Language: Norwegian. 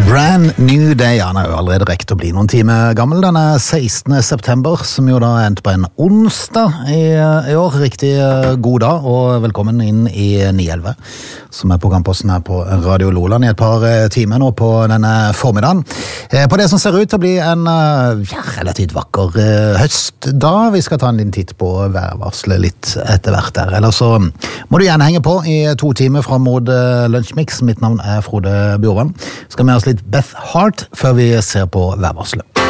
Brand New Day, han er jo allerede rekt å bli noen timer gammel. Den er 16. september, som jo da endte på en onsdag i år. Riktig god dag, og velkommen inn i 911, som er programposten her på Radio Loland i et par timer nå på denne formiddagen. På det som ser ut til å bli en relativt vakker høstdag. Vi skal ta en liten titt på værvarselet litt etter hvert der. Eller så må du gjerne henge på i 2 timer fram mot Lunsjmix. Mitt navn er Frode Bjorvann. Skal vi ha oss litt Beth Hart før vi ser på værvarselet.